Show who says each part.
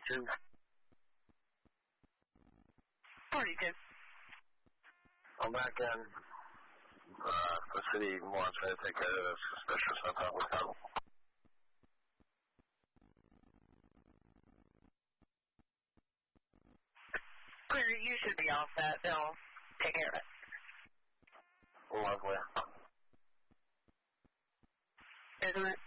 Speaker 1: 42.
Speaker 2: 42.
Speaker 1: I'm back in. The city wants me to take care of this suspicious hotel hotel.
Speaker 2: Clear, you should be all set. They'll take care of it.
Speaker 1: Lovely.
Speaker 2: Isn't it?